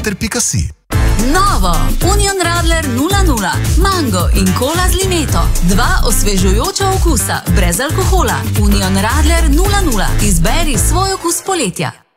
Mater.si. Novo Union Radler 0,0 mango in kola z limeto. Dva osvežujoča okusa, brez alkohola. Union Radler 0,0. Izberi svoj okus poletja.